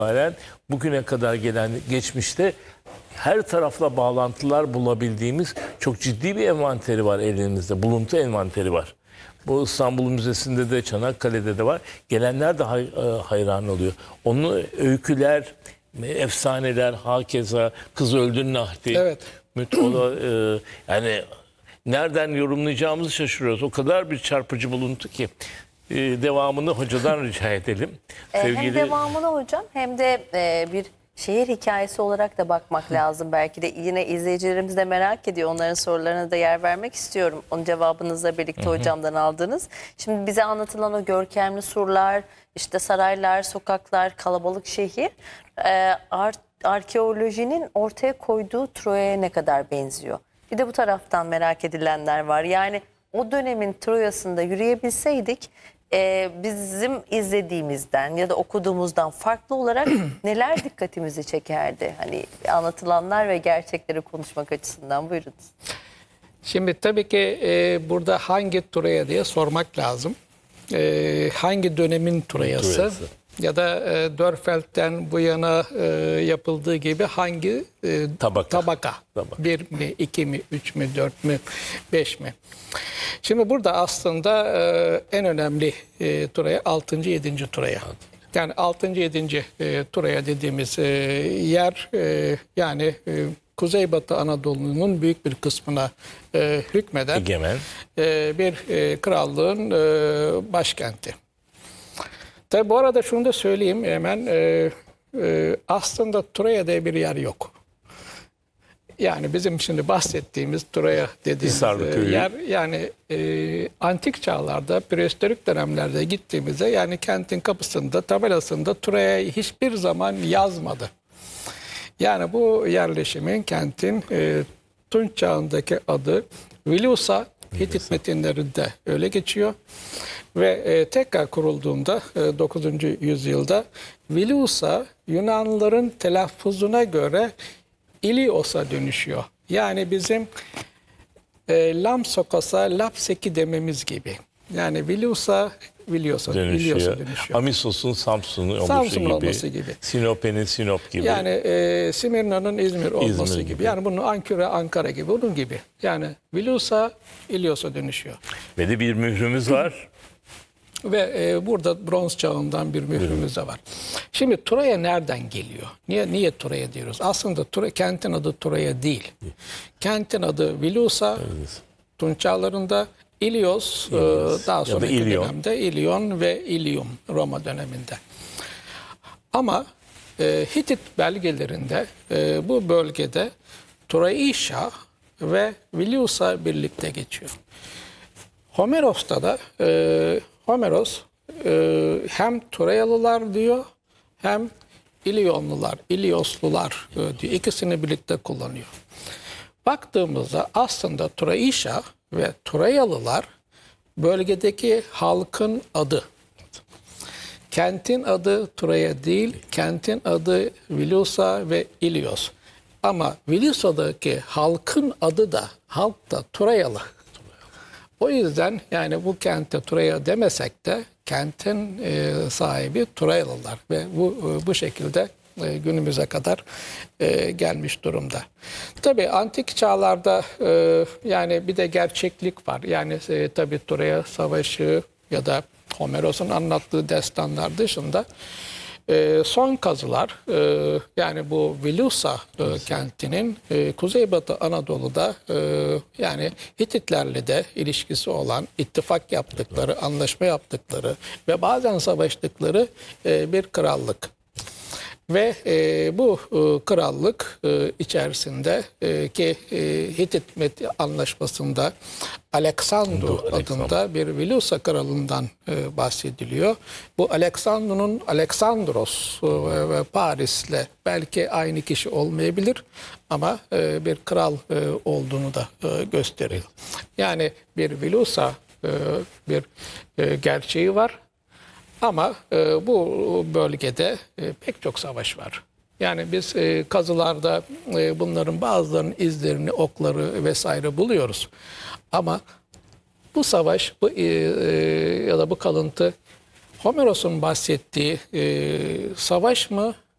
itibaren bugüne kadar gelen geçmişte her tarafla bağlantılar bulabildiğimiz çok ciddi bir envanteri var elimizde. Buluntu envanteri var. Bu İstanbul Müzesi'nde de Çanakkale'de de var. Gelenler de hayran oluyor. Onun öyküler, efsaneler, hakeza Kız Öldün Nahdi. Evet. Yani nereden yorumlayacağımızı şaşırıyoruz. O kadar bir çarpıcı buluntu ki. Devamını hocadan rica edelim. Hem devamını hocam hem de bir şehir hikayesi olarak da bakmak lazım. Belki de yine izleyicilerimiz de merak ediyor. Onların sorularına da yer vermek istiyorum. Onun cevabınızla birlikte hocamdan aldınız. Şimdi bize anlatılan o görkemli surlar, işte saraylar, sokaklar, kalabalık şehir arkeolojinin ortaya koyduğu Troya'ya ne kadar benziyor? Bir de bu taraftan merak edilenler var. Yani o dönemin Troya'sında yürüyebilseydik bizim izlediğimizden ya da okuduğumuzdan farklı olarak neler dikkatimizi çekerdi? Hani anlatılanlar ve gerçekleri konuşmak açısından buyurunuz. Şimdi tabii ki burada hangi Troya diye sormak lazım. Hangi dönemin Troya'sı? Ya da Dörfeld'den bu yana yapıldığı gibi hangi tabaka? 1 mi, 2 mi, 3 mü, 4 mü, 5 mi? Şimdi burada aslında en önemli Troya 6. 7. Troya. Yani 6. 7. Troya dediğimiz yer yani Kuzeybatı Anadolu'nun büyük bir kısmına hükmeden egemen bir krallığın başkenti. Tabi bu arada şunu da söyleyeyim hemen, aslında Troya'da bir yer yok. Yani bizim şimdi bahsettiğimiz Troya dediğimiz yer, yani antik çağlarda, prehistorik dönemlerde gittiğimizde yani kentin kapısında, tabelasında Troya'yı hiçbir zaman yazmadı. Yani bu yerleşimin, kentin Tunç çağındaki adı Vilusa, Hitit metinlerinde öyle geçiyor. Ve tekrar kurulduğunda 9. yüzyılda Vilusa Yunanlıların telaffuzuna göre İlios'a dönüşüyor. Yani bizim Lamsokos'a Lapseki dememiz gibi. Yani Vilusa Vilios'a dönüşüyor. Amisos'un Samsun'un olması gibi. Sinope'nin Sinop gibi. Yani Simirna'nın İzmir olması gibi. Yani bunun Ankara, Ankara gibi. Bunun gibi. Yani Vilusa İlios'a dönüşüyor. Ve de bir mührümüz var. Ve burada bronz çağından bir mührümüz de var. Şimdi Troya nereden geliyor? Niye Troya diyoruz? Aslında kentin adı Troya değil. Kentin adı Vilusa, Tunç çağlarında, İlios, daha sonraki dönemde İlyon ve İlium Roma döneminde. Ama Hitit belgelerinde bu bölgede Troia ve Vilusa birlikte geçiyor. Homeros'ta da Homeros hem Troyalılar diyor hem İlyonlular, İlioslular diyor. İkisini birlikte kullanıyor. Baktığımızda aslında Troia ve Troyalılar bölgedeki halkın adı. Kentin adı Troya değil, kentin adı Vilusa ve İlios. Ama Vilusa'daki halkın adı da, halk da Troyalı. O yüzden yani bu kente Troya demesek de kentin sahibi Troyalılar ve bu şekilde günümüze kadar gelmiş durumda. Tabii antik çağlarda yani bir de gerçeklik var. Yani tabii Troya Savaşı ya da Homeros'un anlattığı destanlar dışında son kazılar yani bu Vilusa kentinin Kuzeybatı Anadolu'da yani Hititlerle de ilişkisi olan, ittifak yaptıkları, anlaşma yaptıkları ve bazen savaştıkları bir krallık. Ve bu krallık içerisinde ki Hitit anlaşmasında Aleksandru adında bir Vilusa kralından bahsediliyor. Bu Aleksandros ve Paris'le belki aynı kişi olmayabilir ama bir kral olduğunu da gösteriyor. Yani bir Vilusa bir gerçeği var. Ama bu bölgede pek çok savaş var. Yani biz kazılarda bunların bazılarının izlerini, okları vesaire buluyoruz. Ama bu savaş ya da bu kalıntı Homeros'un bahsettiği savaş mı